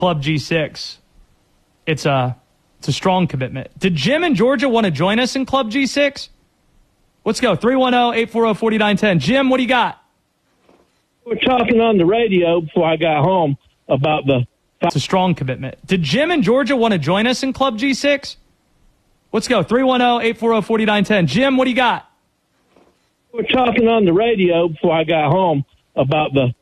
Club G6. It's a strong commitment. Did Jim in Georgia want to join us in Club G6? Let's go. 310-840-4910. Jim, what do you got? We were talking on the radio before I got home about the... It's a strong commitment. Did Jim in Georgia want to join us in Club G6? Let's go. 310-840-4910. Jim, what do you got? We were talking on the radio before I got home about the